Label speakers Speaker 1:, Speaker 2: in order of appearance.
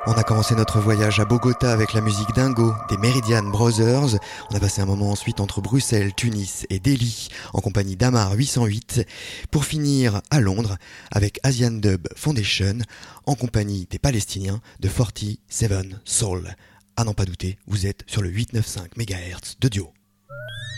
Speaker 1: On a commencé notre voyage à Bogota avec la musique Dingo des Meridian Brothers. On a passé un moment ensuite entre Bruxelles, Tunis et Delhi en compagnie d'Amar 808 pour finir à Londres avec Asian Dub Foundation en compagnie des Palestiniens de 47 Soul. À n'en pas douter, vous êtes sur le 895 MHz de Dio.